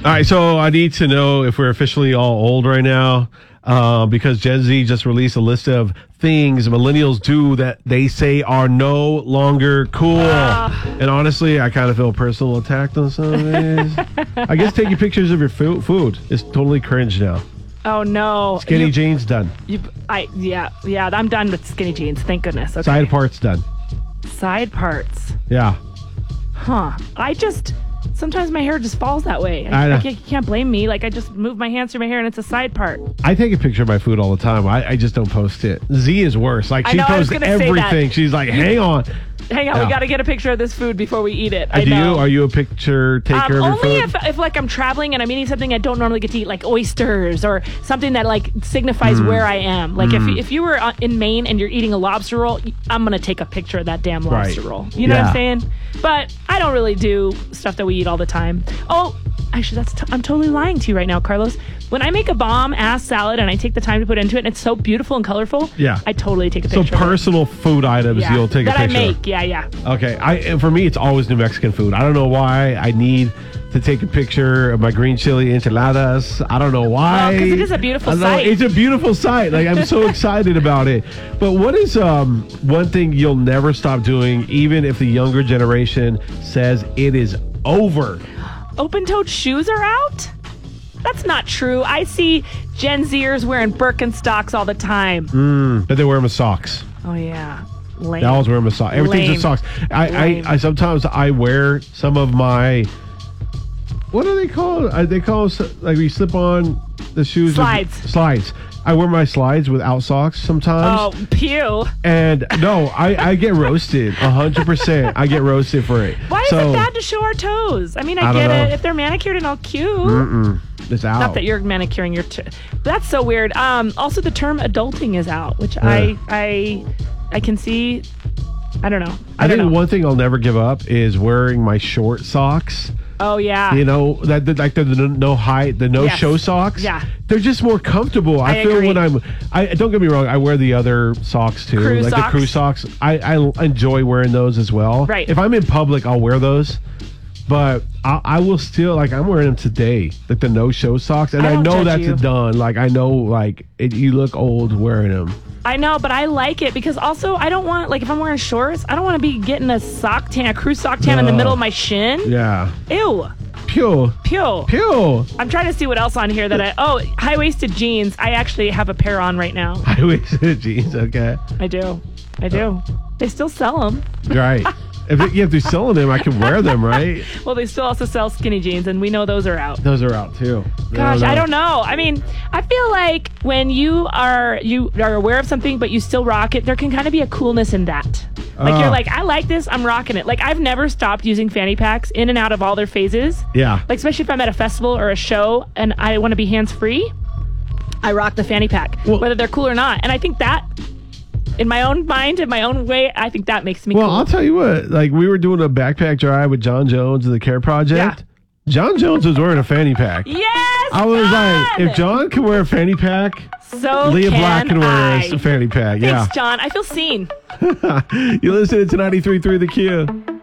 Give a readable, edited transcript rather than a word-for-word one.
right, so I need to know if we're officially all old right now, because Gen Z just released a list of things millennials do that they say are no longer cool. And honestly, I kind of feel personal attacked on some of these. I guess taking pictures of your food is totally cringe now. Oh no! Skinny jeans done. Yeah. I'm done with skinny jeans. Thank goodness. Okay. Side parts done. Side parts. Yeah. Huh. Sometimes my hair just falls that way. You can't blame me. Like, I just move my hands through my hair and it's a side part. I take a picture of my food all the time. I just don't post it. Z is worse. Like, she posts everything. She's like, hang on. Yeah. We got to get a picture of this food before we eat it. Are you a picture taker of your food? Only if like I'm traveling and I'm eating something I don't normally get to eat, like oysters or something that like signifies where I am. Like if you were in Maine and you're eating a lobster roll, I'm gonna take a picture of that damn lobster roll. You know what I'm saying? But I don't really do stuff that we eat all the time. Oh, actually, I'm totally lying to you right now, Carlos. When I make a bomb-ass salad and I take the time to put into it, and it's so beautiful and colorful, I totally take a picture. So personal food items, you'll take a picture. That I make, yeah. Okay, for me, it's always New Mexican food. I don't know why I need to take a picture of my green chili enchiladas. I don't know why. Because it is a beautiful sight. It's a beautiful sight. Like, I'm so excited about it. But what is one thing you'll never stop doing, even if the younger generation says it is over? Open-toed shoes are out? That's not true. I see Gen Zers wearing Birkenstocks all the time. But they wear them with socks. Oh, yeah. Lame. They always wear them with socks. Everything's with socks. I sometimes I wear some of my... What are they called? They call like we slip on the shoes. Slides. I wear my slides without socks sometimes. Oh, pew. And no, I get roasted 100%. I get roasted for it. Why is it bad to show our toes? I mean, I get it if they're manicured and all cute. It's out. Not that you're manicuring your that's so weird. Also, the term adulting is out, which I can see. I don't know. I think one thing I'll never give up is wearing my short socks. Oh yeah. You know, that like the no height, the no show socks. Yeah. They're just more comfortable. I feel agree. when I don't get me wrong, I wear the other socks too. The crew socks. I enjoy wearing those as well. Right. If I'm in public, I'll wear those. But I will still, like, I'm wearing them today, like the no-show socks. And I know that's done. Like, I know, like, you look old wearing them. I know, but I like it because also I don't want, like, if I'm wearing shorts, I don't want to be getting a crew sock tan in the middle of my shin. Yeah. Ew. Pew. I'm trying to see what else on here that high-waisted jeans. I actually have a pair on right now. High-waisted jeans, okay. I do. They still sell them. Right. If they're selling them, I can wear them, right? Well, they still also sell skinny jeans, and we know those are out. Those are out, too. Gosh, I don't know. I mean, I feel like when you are aware of something, but you still rock it, there can kind of be a coolness in that. Like, you're like, I like this, I'm rocking it. Like, I've never stopped using fanny packs in and out of all their phases. Yeah. Like, especially if I'm at a festival or a show, and I want to be hands-free, I rock the fanny pack, whether they're cool or not. And I think that... in my own mind, in my own way, I think that makes me cool. Well, I'll tell you what. Like, we were doing a backpack drive with John Jones and the Care Project. Yeah. John Jones was wearing a fanny pack. Yes! I was like, if John can wear a fanny pack, so Leah Black can wear a fanny pack. Thanks, John. I feel seen. You listen to 93.3 The Q.